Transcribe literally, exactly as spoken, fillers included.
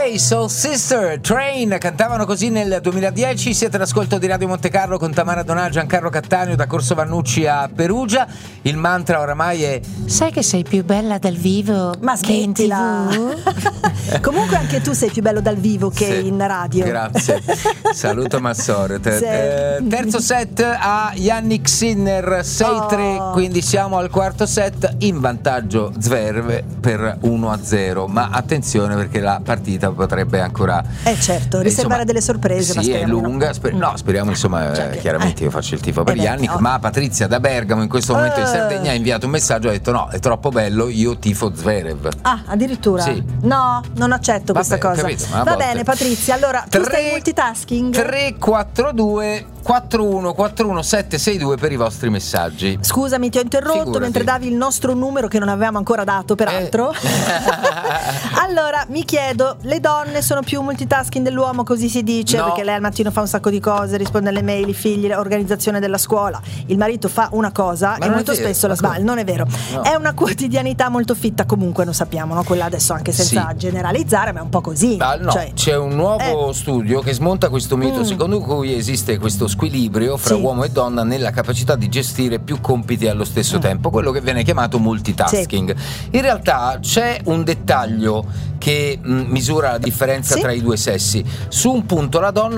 Hey Soul Sister, Train, cantavano così nel duemiladieci. Siete all'ascolto di Radio Monte Carlo con Tamara Donà, Giancarlo Cattaneo da Corso Vannucci a Perugia. Il mantra oramai è: sai che sei più bella dal vivo ma che in tivù? Comunque anche tu sei più bello dal vivo che sì, in radio. Grazie. Saluto Massoret. Sì. Eh, terzo set a Yannick Sinner, sei tre, oh. Quindi siamo al quarto set in vantaggio Zverev per uno a zero, ma attenzione perché la partita potrebbe ancora eh certo riservare insomma, delle sorprese. Sì, ma è lunga, no, sper- no speriamo insomma cioè, eh, chiaramente eh. io faccio il tifo per eh Yannick beh, no. Ma Patrizia da Bergamo in questo momento uh. in Sardegna ha inviato un messaggio, ha detto no, è troppo bello, io tifo Zverev. Ah, addirittura? Sì. No, non accetto Vabbè, questa cosa capito, va volte. Bene Patrizia, allora tu stai multitasking. Tre quattro due quattro uno quattro uno sette sei due per i vostri messaggi. Scusami, ti ho interrotto Figurati. Mentre davi il nostro numero che non avevamo ancora dato peraltro eh. Allora mi chiedo, le donne sono più multitasking dell'uomo, così si dice, no. Perché lei al mattino fa un sacco di cose, risponde alle mail, i figli, l'organizzazione della scuola. Il marito fa una cosa ma e molto spesso la sbaglia. Non è vero, no. È una quotidianità molto fitta, comunque non sappiamo, no? Quella adesso anche senza sì. generalizzare, ma è un po' così. Ma no, cioè, c'è un nuovo eh. studio che smonta questo mito mm. secondo cui esiste questo squilibrio fra sì. uomo e donna nella capacità di gestire più compiti allo stesso mm. tempo, quello che viene chiamato multitasking. Sì. In realtà c'è un dettaglio che mh, misura la differenza sì. tra i due sessi. Su un punto la donna